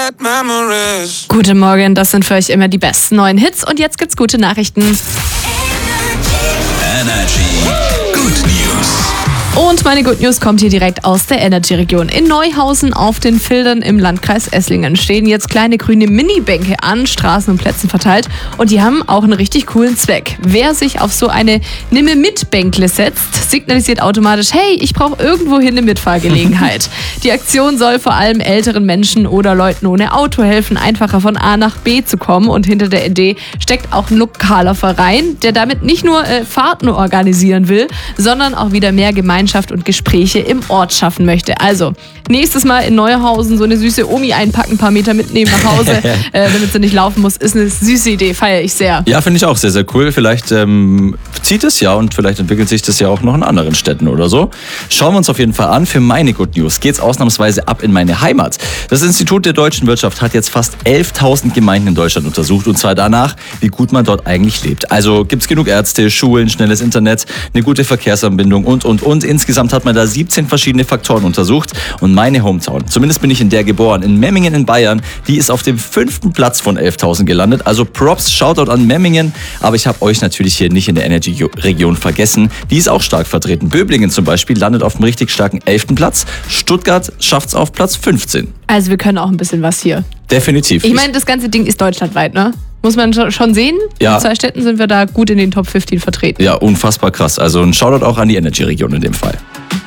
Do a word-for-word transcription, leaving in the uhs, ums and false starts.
bad memories. Guten Morgen, das sind für euch immer die besten neuen Hits und jetzt gibt's gute Nachrichten. Energy Good News. Und meine Good News kommt hier direkt aus der Energy-Region. In Neuhausen auf den Fildern im Landkreis Esslingen stehen jetzt kleine grüne Minibänke an Straßen und Plätzen verteilt und die haben auch einen richtig coolen Zweck. Wer sich auf so eine Nimme-mit-Bänkle setzt, signalisiert automatisch, hey, ich brauche irgendwohin eine Mitfahrgelegenheit. Die Aktion soll vor allem älteren Menschen oder Leuten ohne Auto helfen, einfacher von A nach B zu kommen und hinter der Idee steckt auch ein lokaler Verein, der damit nicht nur äh, Fahrten organisieren will, sondern auch wieder mehr Gemeinschaft und Gespräche im Ort schaffen möchte. Also, nächstes Mal in Neuhausen so eine süße Omi einpacken, ein paar Meter mitnehmen nach Hause, äh, damit sie nicht laufen muss, ist eine süße Idee, feiere ich sehr. Ja, finde ich auch sehr, sehr cool. Vielleicht ähm, zieht es ja und vielleicht entwickelt sich das ja auch noch in anderen Städten oder so. Schauen wir uns auf jeden Fall an. Für meine Good News geht's ausnahmsweise ab in meine Heimat. Das Institut der deutschen Wirtschaft hat jetzt fast elftausend Gemeinden in Deutschland untersucht und zwar danach, wie gut man dort eigentlich lebt. Also gibt's genug Ärzte, Schulen, schnelles Internet, eine gute Verkehrsanbindung und, und, und. Insgesamt hat man da siebzehn verschiedene Faktoren untersucht und meine Hometown, zumindest bin ich in der geboren, in Memmingen in Bayern, die ist auf dem fünften Platz von elftausend gelandet. Also Props, Shoutout an Memmingen, aber ich habe euch natürlich hier nicht in der Energy-Region vergessen. Die ist auch stark vertreten. Böblingen zum Beispiel landet auf dem richtig starken elften Platz. Stuttgart schafft's auf Platz fünfzehn. Also wir können auch ein bisschen was hier. Definitiv. Ich meine, das ganze Ding ist deutschlandweit, ne? Muss man schon sehen. Ja. In zwei Städten sind wir da gut in den Top fünfzehn vertreten. Ja, unfassbar krass. Also ein Shoutout auch an die Energy-Region in dem Fall.